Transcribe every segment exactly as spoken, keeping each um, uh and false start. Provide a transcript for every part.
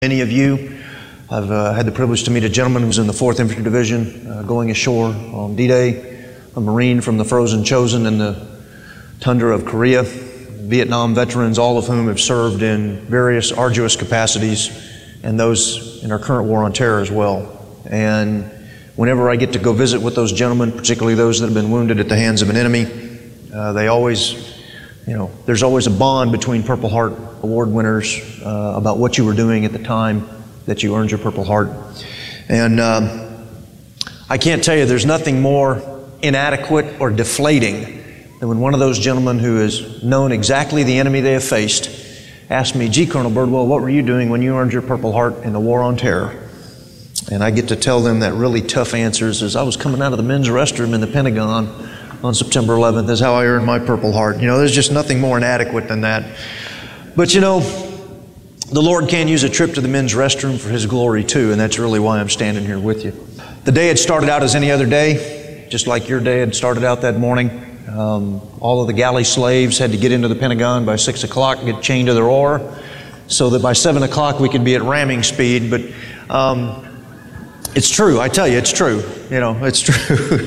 Many of you, I've uh, had the privilege to meet a gentleman who's in the fourth Infantry Division uh, going ashore on D-Day, a Marine from the Frozen Chosen in the tundra of Korea, Vietnam veterans, all of whom have served in various arduous capacities, and those in our current war on terror as well. And whenever I get to go visit with those gentlemen, particularly those that have been wounded at the hands of an enemy, uh, they always, you know, there's always a bond between Purple Heart Award winners uh, about what you were doing at the time that you earned your Purple Heart. And um, I can't tell you, there's nothing more inadequate or deflating than when one of those gentlemen who has known exactly the enemy they have faced asked me, "Gee, Colonel Birdwell, what were you doing when you earned your Purple Heart in the war on terror?" And I get to tell them that really tough answers is, "I was coming out of the men's restroom in the Pentagon on September eleventh. That's how I earned my Purple Heart." You know, there's just nothing more inadequate than that. But you know, the Lord can use a trip to the men's restroom for His glory too, and that's really why I'm standing here with you. The day had started out as any other day, just like your day had started out that morning. Um, all of the galley slaves had to get into the Pentagon by six o'clock, get chained to their oar, so that by seven o'clock we could be at ramming speed. But um, it's true, I tell you, it's true. You know, it's true.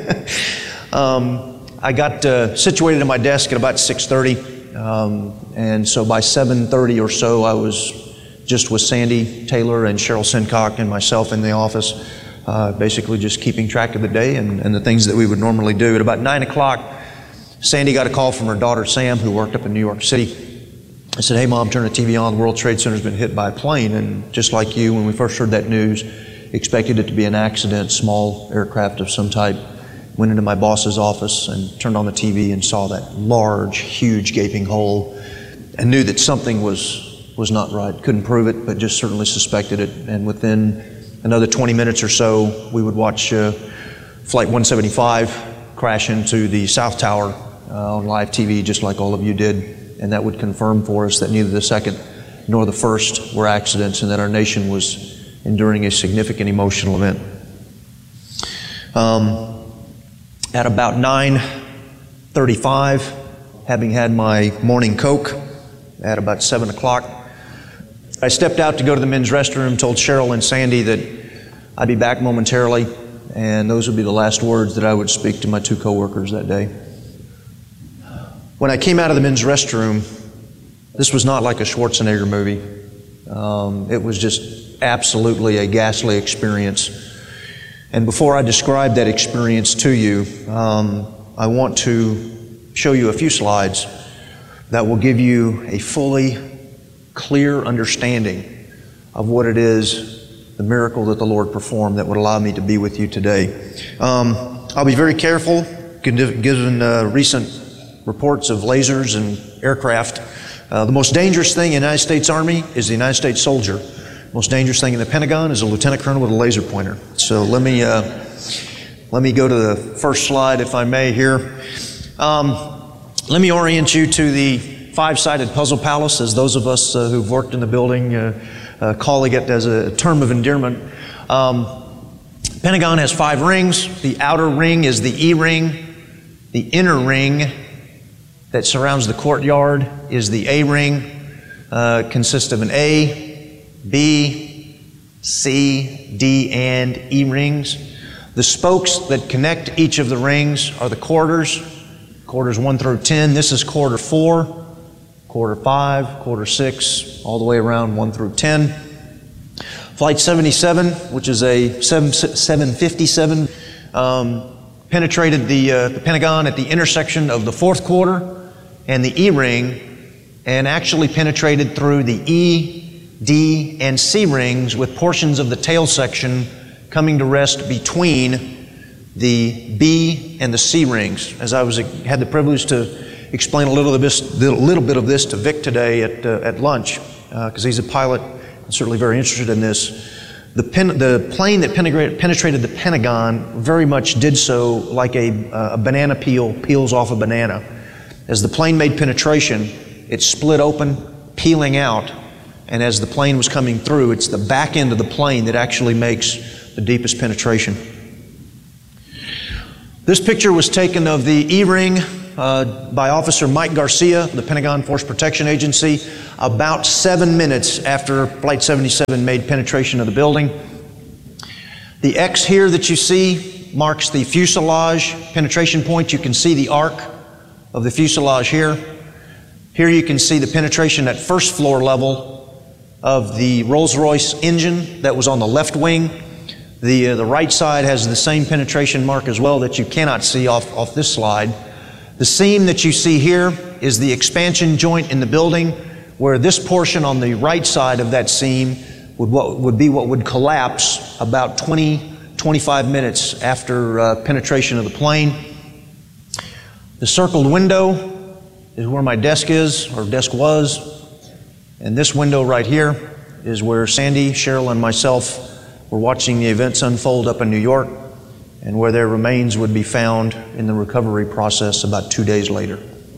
um, I got uh, situated at my desk at about six thirty. Um, and so by seven thirty or so, I was just with Sandy Taylor and Cheryl Sincock and myself in the office, uh, basically just keeping track of the day and, and the things that we would normally do. At about nine o'clock, Sandy got a call from her daughter Sam, who worked up in New York City. I said, "Hey Mom, turn the T V on, the World Trade Center's been hit by a plane." And just like you, when we first heard that news, expected it to be an accident, small aircraft of some type. Went into my boss's office and turned on the T V and saw that large, huge gaping hole and knew that something was was not right. Couldn't prove it, but just certainly suspected it. And within another twenty minutes or so, we would watch uh, Flight one seventy-five crash into the South Tower uh, on live T V, just like all of you did. And that would confirm for us that neither the second nor the first were accidents, and that our nation was enduring a significant emotional event. Um, At about nine thirty-five, having had my morning Coke at about seven o'clock, I stepped out to go to the men's restroom, told Cheryl and Sandy that I'd be back momentarily, and those would be the last words that I would speak to my two coworkers that day. When I came out of the men's restroom, this was not like a Schwarzenegger movie. Um, it was just absolutely a ghastly experience. And before I describe that experience to you, um, I want to show you a few slides that will give you a fully clear understanding of what it is, the miracle that the Lord performed that would allow me to be with you today. Um, I'll be very careful, given uh, recent reports of lasers and aircraft. Uh, the most dangerous thing in the United States Army is the United States soldier. Most dangerous thing in the Pentagon is a lieutenant colonel with a laser pointer. So let me uh, let me go to the first slide, if I may, here. Um, let me orient you to the five-sided puzzle palace, as those of us uh, who've worked in the building uh, uh, calling it as a term of endearment. Um, Pentagon has five rings. The outer ring is the E ring. The inner ring that surrounds the courtyard is the A ring. Uh, consists of an A, B, C, D, and E rings. The spokes that connect each of the rings are the quarters, quarters one through ten. This is quarter four, quarter five, quarter six, all the way around one through ten. Flight seventy-seven, which is a seven fifty-seven, um, penetrated the, uh, the Pentagon at the intersection of the fourth quarter and the E ring, and actually penetrated through the E, D, and C rings, with portions of the tail section coming to rest between the B and the C rings. As I was had the privilege to explain a little, of this, little bit of this to Vic today at, uh, at lunch, because uh, he's a pilot and certainly very interested in this. The, pen, the plane that penetrated the Pentagon very much did so like a, uh, a banana peel peels off a banana. As the plane made penetration, it split open, peeling out. And as the plane was coming through, it's the back end of the plane that actually makes the deepest penetration. This picture was taken of the E ring uh, by Officer Mike Garcia, the Pentagon Force Protection Agency, about seven minutes after Flight seventy-seven made penetration of the building. The X here that you see marks the fuselage penetration point. You can see the arc of the fuselage here. Here you can see the penetration at first floor level of the Rolls-Royce engine that was on the left wing. The, uh, the right side has the same penetration mark as well that you cannot see off, off this slide. The seam that you see here is the expansion joint in the building, where this portion on the right side of that seam would, what, would be what would collapse about twenty, twenty-five minutes after uh, penetration of the plane. The circled window is where my desk is, or desk was, and this window right here is where Sandy, Cheryl, and myself were watching the events unfold up in New York, and where their remains would be found in the recovery process about two days later.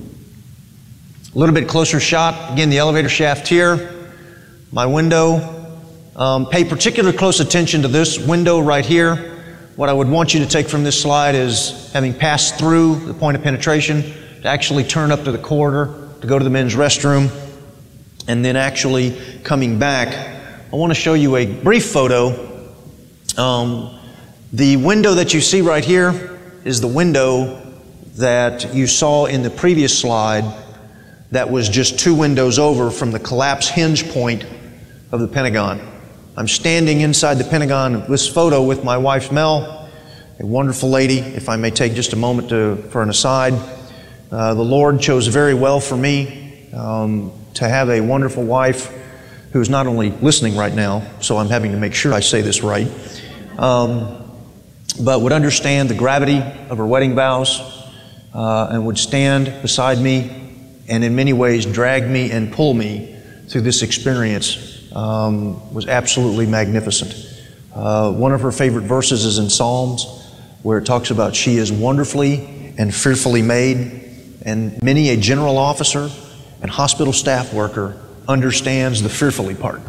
A little bit closer shot, again the elevator shaft here, my window. Um, pay particular close attention to this window right here. What I would want you to take from this slide is, having passed through the point of penetration, to actually turn up to the corridor, to go to the men's restroom, and then actually coming back. I want to show you a brief photo. Um, the window that you see right here is the window that you saw in the previous slide that was just two windows over from the collapse hinge point of the Pentagon. I'm standing inside the Pentagon in this photo with my wife Mel, a wonderful lady. If I may take just a moment to, for an aside, uh, the Lord chose very well for me um, to have a wonderful wife who's not only listening right now, so I'm having to make sure I say this right, um, but would understand the gravity of her wedding vows uh, and would stand beside me and in many ways drag me and pull me through this experience. Um, was absolutely magnificent. Uh, one of her favorite verses is in Psalms, where it talks about she is wonderfully and fearfully made, and many a general officer and hospital staff worker understands the fearfully part.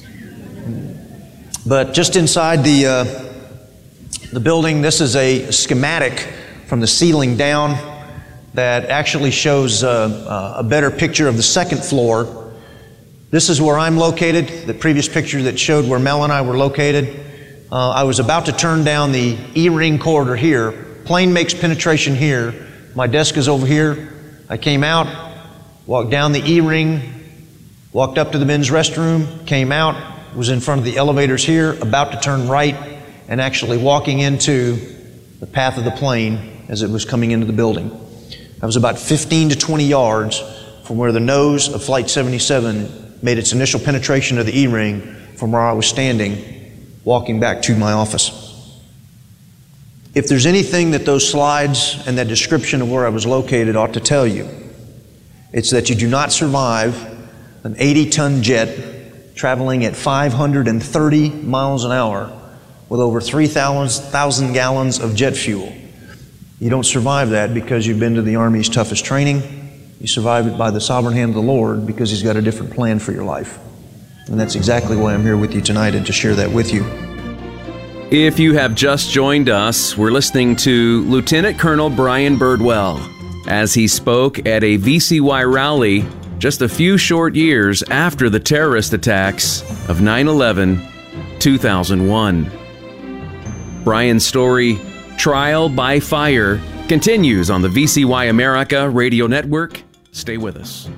But just inside the, uh, the building, this is a schematic from the ceiling down that actually shows uh, a better picture of the second floor. This is where I'm located. The previous picture that showed where Mel and I were located. Uh, I was about to turn down the E-ring corridor here. Plane makes penetration here. My desk is over here. I came out, walked down the E-ring, walked up to the men's restroom, came out, was in front of the elevators here, about to turn right, and actually walking into the path of the plane as it was coming into the building. I was about fifteen to twenty yards from where the nose of Flight seventy-seven made its initial penetration of the E-ring from where I was standing, walking back to my office. If there's anything that those slides and that description of where I was located ought to tell you, it's that you do not survive an eighty-ton jet traveling at five hundred thirty miles an hour with over three thousand gallons of jet fuel. You don't survive that because you've been to the Army's toughest training. You survive it by the sovereign hand of the Lord because He's got a different plan for your life. And that's exactly why I'm here with you tonight, and to share that with you. If you have just joined us, we're listening to Lieutenant Colonel Brian Birdwell as he spoke at a V C Y rally just a few short years after the terrorist attacks of nine eleven, two thousand one. Brian's story, Trial by Fire, continues on the V C Y America Radio Network. Stay with us.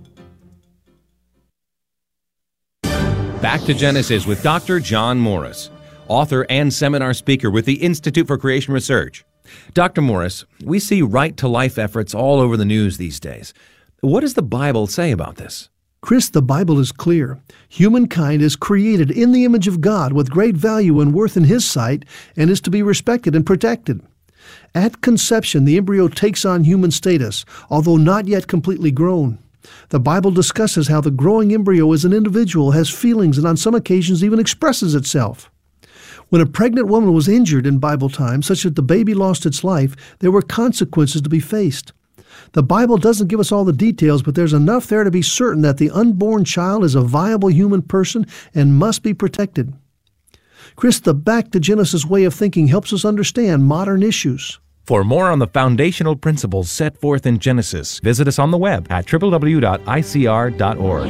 Back to Genesis with Doctor John Morris, author and seminar speaker with the Institute for Creation Research. Doctor Morris, we see right-to-life efforts all over the news these days. What does the Bible say about this? Chris, the Bible is clear. Humankind is created in the image of God with great value and worth in His sight and is to be respected and protected. At conception, the embryo takes on human status, although not yet completely grown. The Bible discusses how the growing embryo as an individual has feelings and on some occasions even expresses itself. When a pregnant woman was injured in Bible times, such that the baby lost its life, there were consequences to be faced. The Bible doesn't give us all the details, but there's enough there to be certain that the unborn child is a viable human person and must be protected. Chris, the Back to Genesis way of thinking helps us understand modern issues. For more on the foundational principles set forth in Genesis, visit us on the web at w w w dot i c r dot org.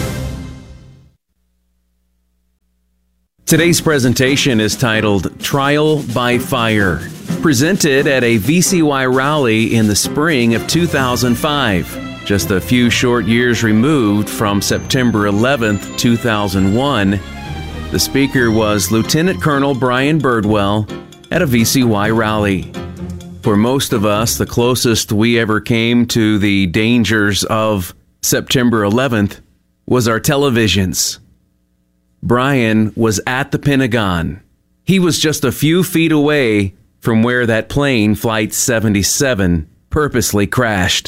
Today's presentation is titled Trial by Fire, presented at a V C Y rally in the spring of two thousand five, just a few short years removed from September eleventh, two thousand one. The speaker was Lieutenant Colonel Brian Birdwell at a V C Y rally. For most of us, the closest we ever came to the dangers of September eleventh was our televisions. Brian was at the Pentagon. He was just a few feet away from where that plane, Flight seventy-seven, purposely crashed.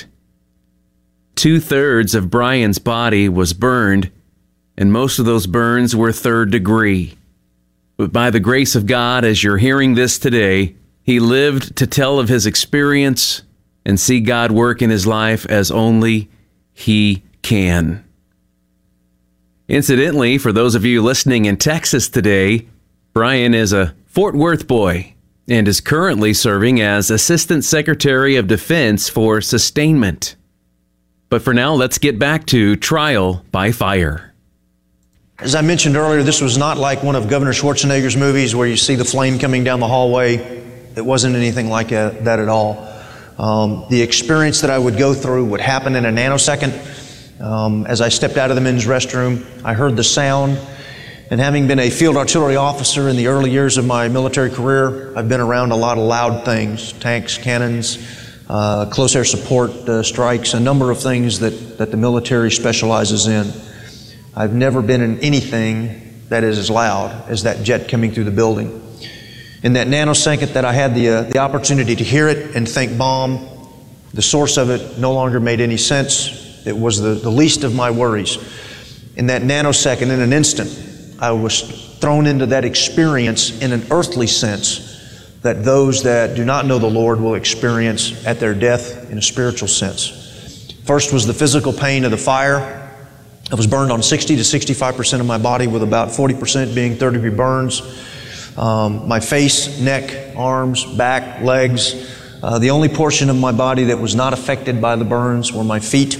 Two-thirds of Brian's body was burned, and most of those burns were third degree. But by the grace of God, as you're hearing this today, he lived to tell of his experience and see God work in his life as only he can. Incidentally, for those of you listening in Texas today, Brian is a Fort Worth boy and is currently serving as Assistant Secretary of Defense for Sustainment. But for now, let's get back to Trial by Fire. As I mentioned earlier, this was not like one of Governor Schwarzenegger's movies where you see the flame coming down the hallway. It wasn't anything like that at all. Um, the experience that I would go through would happen in a nanosecond. Um, as I stepped out of the men's restroom, I heard the sound. And having been a field artillery officer in the early years of my military career, I've been around a lot of loud things, tanks, cannons, uh, close air support uh, strikes, a number of things that, that the military specializes in. I've never been in anything that is as loud as that jet coming through the building. In that nanosecond that I had the, uh, the opportunity to hear it and think bomb, the source of it no longer made any sense. It was the, the least of my worries. In that nanosecond, in an instant, I was thrown into that experience in an earthly sense that those that do not know the Lord will experience at their death in a spiritual sense. First was the physical pain of the fire. I was burned on sixty to sixty-five percent of my body, with about forty percent being third degree burns. Um, my face, neck, arms, back, legs. Uh, the only portion of my body that was not affected by the burns were my feet.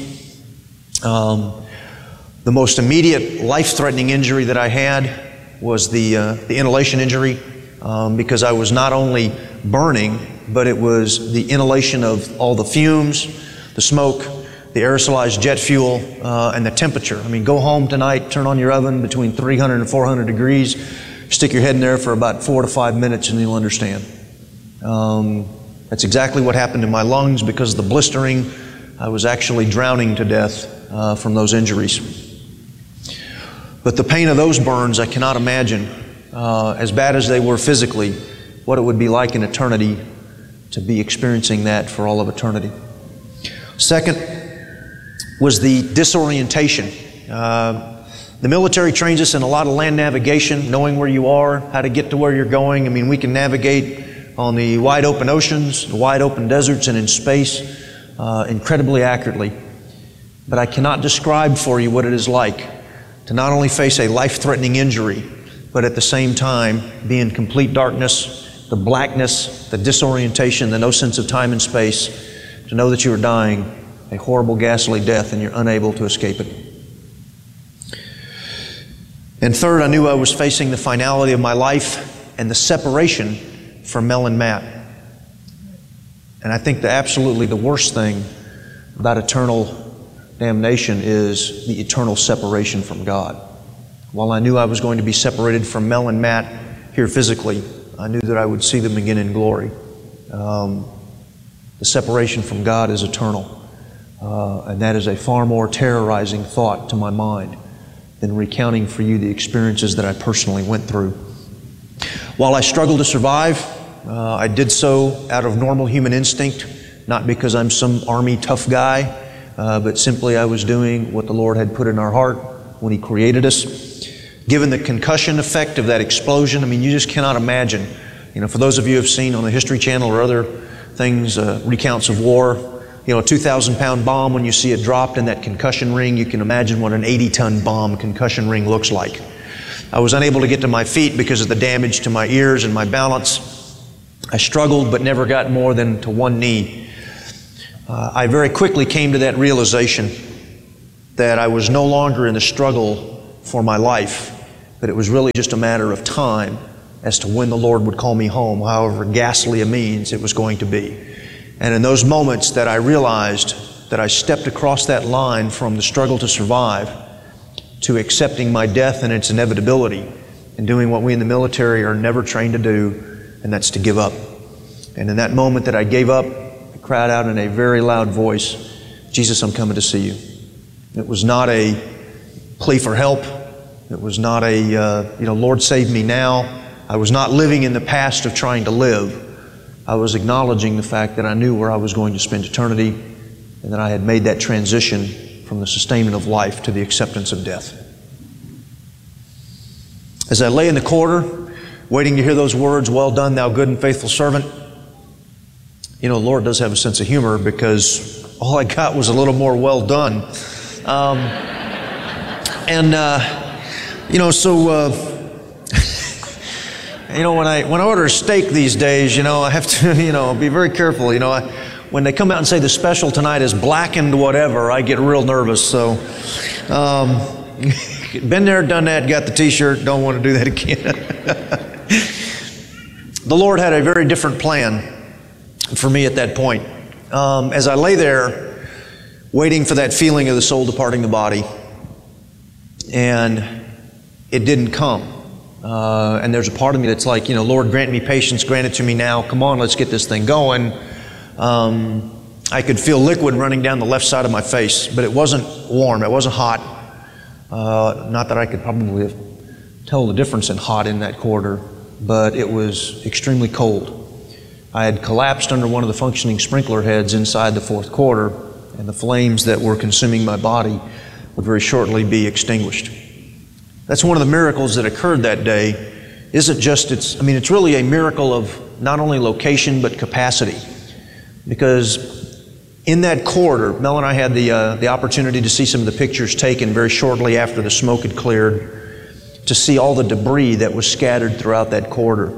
Um, the most immediate life-threatening injury that I had was the, uh, the inhalation injury, um, because I was not only burning, but it was the inhalation of all the fumes, the smoke, the aerosolized jet fuel, uh, and the temperature. I mean, go home tonight, turn on your oven between three hundred and four hundred degrees, stick your head in there for about four to five minutes and you'll understand. Um, that's exactly what happened to my lungs. Because of the blistering, I was actually drowning to death uh, from those injuries. But the pain of those burns, I cannot imagine, uh, as bad as they were physically, what it would be like in eternity to be experiencing that for all of eternity. Second was the disorientation. Uh, The military trains us in a lot of land navigation, knowing where you are, how to get to where you're going. I mean, we can navigate on the wide open oceans, the wide open deserts, and in space uh, incredibly accurately. But I cannot describe for you what it is like to not only face a life-threatening injury, but at the same time be in complete darkness, the blackness, the disorientation, the no sense of time and space, to know that you are dying a horrible, ghastly death and you're unable to escape it. And third, I knew I was facing the finality of my life and the separation from Mel and Matt. And I think the absolutely the worst thing about eternal damnation is the eternal separation from God. While I knew I was going to be separated from Mel and Matt here physically, I knew that I would see them again in glory. Um, the separation from God is eternal. Uh, and that is a far more terrorizing thought to my mind than recounting for you the experiences that I personally went through. While I struggled to survive, uh, I did so out of normal human instinct, not because I'm some army tough guy, uh, but simply I was doing what the Lord had put in our heart when He created us. Given the concussion effect of that explosion, I mean, you just cannot imagine. You know, for those of you who have seen on the History Channel or other things, uh, recounts of war, you know, a two thousand pound bomb, when you see it dropped in that concussion ring, you can imagine what an eighty ton bomb concussion ring looks like. I was unable to get to my feet because of the damage to my ears and my balance. I struggled but never got more than to one knee. Uh, I very quickly came to that realization that I was no longer in the struggle for my life, but it was really just a matter of time as to when the Lord would call me home, however ghastly a means it was going to be. And in those moments that I realized that I stepped across that line from the struggle to survive to accepting my death and its inevitability and doing what we in the military are never trained to do, and that's to give up. And in that moment that I gave up, I cried out in a very loud voice, "Jesus, I'm coming to see you." It was not a plea for help. It was not a, uh, you know, Lord, save me now. I was not living in the past of trying to live. I was acknowledging the fact that I knew where I was going to spend eternity and that I had made that transition from the sustainment of life to the acceptance of death. As I lay in the corridor, waiting to hear those words, "Well done, thou good and faithful servant," you know, the Lord does have a sense of humor, because all I got was a little more "well done." Um, and, uh, you know, so, uh, you know, when I, when I order a steak these days, you know, I have to, you know, be very careful. You know, I, when they come out and say the special tonight is blackened whatever, I get real nervous. So, um, been there, done that, got the t-shirt, don't want to do that again. The Lord had a very different plan for me at that point. Um, as I lay there, waiting for that feeling of the soul departing the body, and it didn't come. Uh, and there's a part of me that's like, you know, Lord, grant me patience, grant it to me now. Come on, let's get this thing going. Um, I could feel liquid running down the left side of my face, but it wasn't warm, it wasn't hot. Uh, not that I could probably tell the difference in hot in that corridor, but it was extremely cold. I had collapsed under one of the functioning sprinkler heads inside the fourth quarter, and the flames that were consuming my body would very shortly be extinguished. That's one of the miracles that occurred that day. Isn't just, it's, I mean, it's really a miracle of not only location, but capacity. Because in that corridor, Mel and I had the, uh, the opportunity to see some of the pictures taken very shortly after the smoke had cleared, to see all the debris that was scattered throughout that corridor.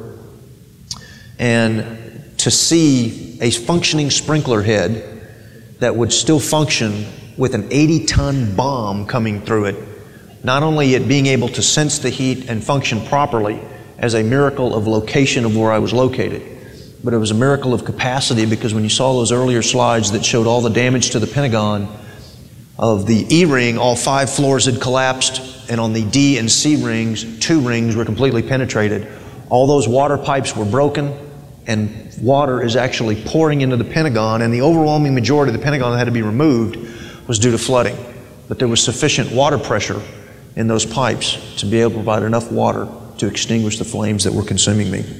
And to see a functioning sprinkler head that would still function with an eighty ton bomb coming through it, not only it being able to sense the heat and function properly as a miracle of location of where I was located, but it was a miracle of capacity, because when you saw those earlier slides that showed all the damage to the Pentagon, of the E ring, all five floors had collapsed, and on the D and C rings, two rings were completely penetrated. All those water pipes were broken, and water is actually pouring into the Pentagon, and the overwhelming majority of the Pentagon that had to be removed was due to flooding. But there was sufficient water pressure in those pipes to be able to provide enough water to extinguish the flames that were consuming me.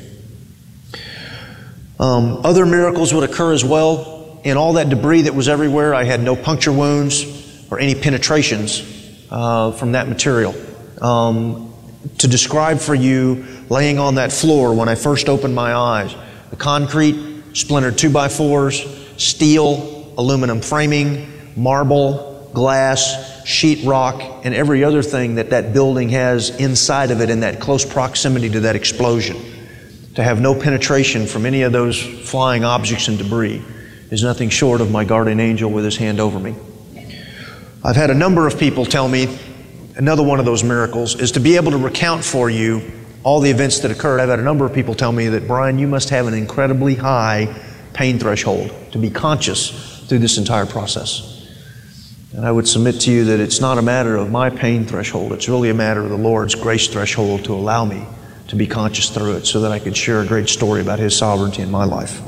Um, other miracles would occur as well. In all that debris that was everywhere, I had no puncture wounds or any penetrations uh, from that material. Um, to describe for you, laying on that floor when I first opened my eyes, the concrete, splintered two by fours, steel, aluminum framing, marble, glass, sheetrock, and every other thing that that building has inside of it in that close proximity to that explosion. To have no penetration from any of those flying objects and debris is nothing short of my guardian angel with his hand over me. I've had a number of people tell me another one of those miracles is to be able to recount for you all the events that occurred. I've had a number of people tell me that, Brian, you must have an incredibly high pain threshold to be conscious through this entire process. And I would submit to you that it's not a matter of my pain threshold, it's really a matter of the Lord's grace threshold to allow me to be conscious through it so that I could share a great story about His sovereignty in my life.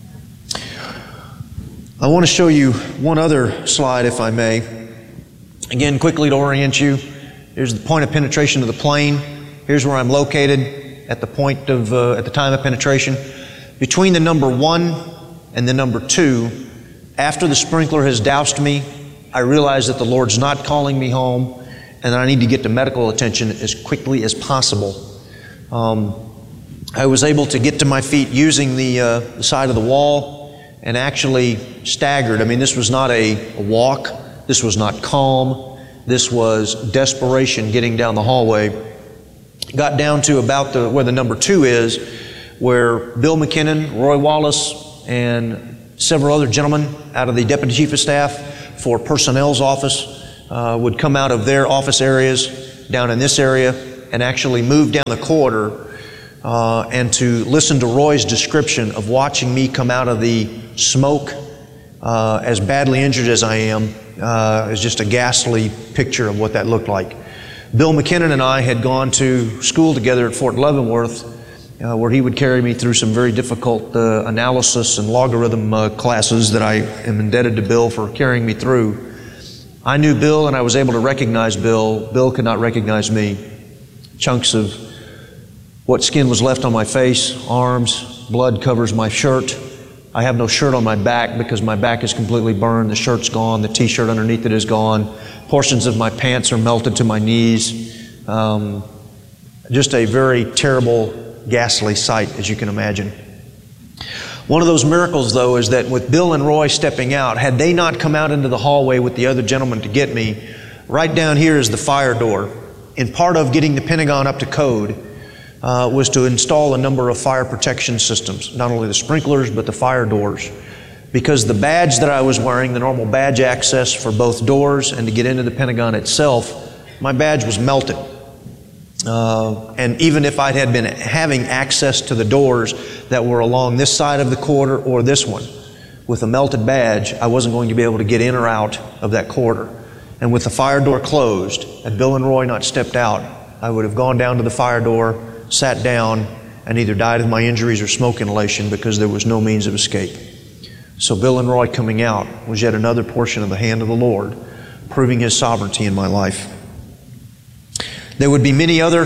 I want to show you one other slide, if I may. Again, quickly to orient you, here's the point of penetration of the plane. Here's where I'm located at the point of, uh, at the time of penetration. Between the number one and the number two, after the sprinkler has doused me, I realize that the Lord's not calling me home and that I need to get to medical attention as quickly as possible. Um, I was able to get to my feet using the, uh, the side of the wall and actually staggered. I mean, this was not a, a walk. This was not calm. This was desperation getting down the hallway. Got down to about the, where the number two is, where Bill McKinnon, Roy Wallace, and several other gentlemen out of the Deputy Chief of Staff for Personnel's office uh, would come out of their office areas down in this area and actually move down the corridor uh, and to listen to Roy's description of watching me come out of the smoke uh, as badly injured as I am. Uh, is just a ghastly picture of what that looked like. Bill McKinnon and I had gone to school together at Fort Leavenworth, uh, where he would carry me through some very difficult uh, analysis and logarithm uh, classes that I am indebted to Bill for carrying me through. I knew Bill and I was able to recognize Bill. Bill could not recognize me. Chunks of what skin was left on my face, arms, blood covers my shirt. I have no shirt on my back because my back is completely burned. The shirt's gone. The t-shirt underneath it is gone. Portions of my pants are melted to my knees. Um, just a very terrible, ghastly sight, as you can imagine. One of those miracles, though, is that with Bill and Roy stepping out, had they not come out into the hallway with the other gentleman to get me, right down here is the fire door. And part of getting the Pentagon up to code Uh, was to install a number of fire protection systems, not only the sprinklers, but the fire doors. Because the badge that I was wearing, the normal badge access for both doors and to get into the Pentagon itself, my badge was melted. Uh, and even if I had been having access to the doors that were along this side of the corridor or this one, with a melted badge, I wasn't going to be able to get in or out of that corridor. And with the fire door closed, had Bill and Roy not stepped out, I would have gone down to the fire door, sat down, and either died of my injuries or smoke inhalation because there was no means of escape. So Bill and Roy coming out was yet another portion of the hand of the Lord, proving His sovereignty in my life. There would be many other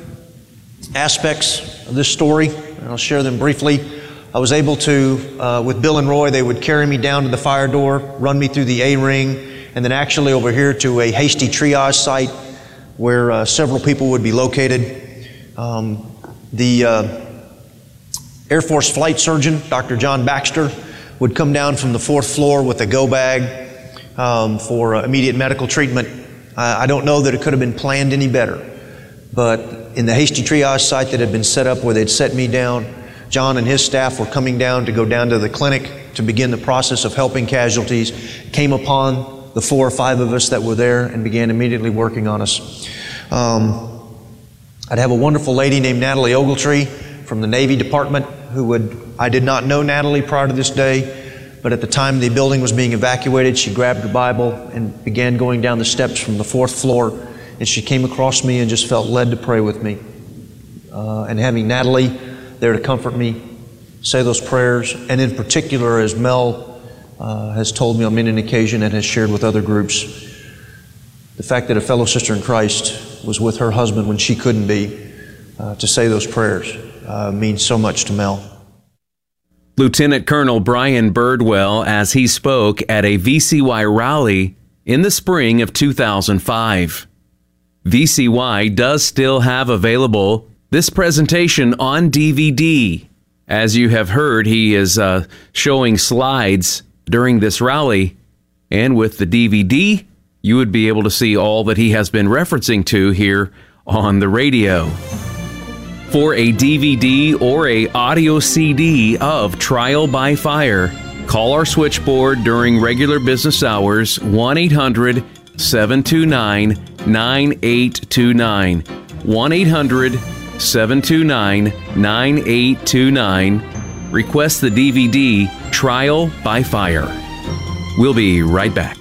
aspects of this story, and I'll share them briefly. I was able to, uh, with Bill and Roy, they would carry me down to the fire door, run me through the A-ring, and then actually over here to a hasty triage site where uh, several people would be located. Um, the uh, Air Force flight surgeon, Doctor John Baxter, would come down from the fourth floor with a go bag um, for uh, immediate medical treatment. Uh, I don't know that it could have been planned any better, but in the hasty triage site that had been set up where they'd set me down, John and his staff were coming down to go down to the clinic to begin the process of helping casualties, came upon the four or five of us that were there and began immediately working on us. Um, I'd have a wonderful lady named Natalie Ogletree from the Navy Department who would, I did not know Natalie prior to this day, but at the time the building was being evacuated, she grabbed her Bible and began going down the steps from the fourth floor, and she came across me and just felt led to pray with me. Uh, and having Natalie there to comfort me, say those prayers, and in particular, as Mel uh, has told me on many an occasion and has shared with other groups, the fact that a fellow sister in Christ was with her husband when she couldn't be, uh, to say those prayers uh, means so much to Mel. Lieutenant Colonel Brian Birdwell as he spoke at a V C Y rally in the spring of two thousand five. V C Y does still have available this presentation on D V D. As you have heard, he is uh, showing slides during this rally, and with the D V D, you would be able to see all that he has been referencing to here on the radio. For a D V D or a audio C D of Trial by Fire, call our switchboard during regular business hours, one eight hundred seven two nine nine eight two nine. one eight hundred seven two nine nine eight two nine. Request the D V D Trial by Fire. We'll be right back.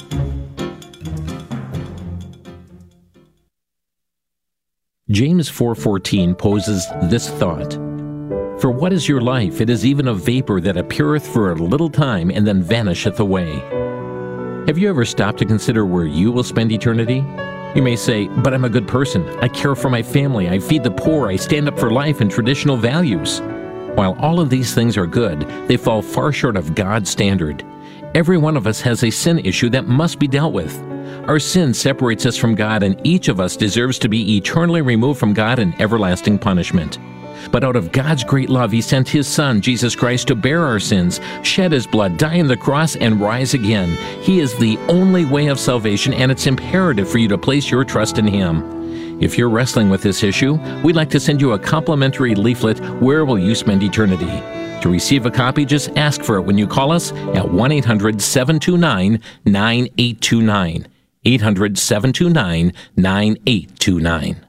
James four fourteen poses this thought: For what is your life? It is even a vapor that appeareth for a little time and then vanisheth away. Have you ever stopped to consider where you will spend eternity? You may say, but I'm a good person. I care for my family. I feed the poor. I stand up for life and traditional values. While all of these things are good, they fall far short of God's standard. Every one of us has a sin issue that must be dealt with. Our sin separates us from God, and each of us deserves to be eternally removed from God in everlasting punishment. But out of God's great love, He sent His Son, Jesus Christ, to bear our sins, shed His blood, die on the cross, and rise again. He is the only way of salvation, and it's imperative for you to place your trust in Him. If you're wrestling with this issue, we'd like to send you a complimentary leaflet, Where Will You Spend Eternity? To receive a copy, just ask for it when you call us at one eight hundred seven two nine nine eight two nine. eight hundred seven two nine nine eight two nine.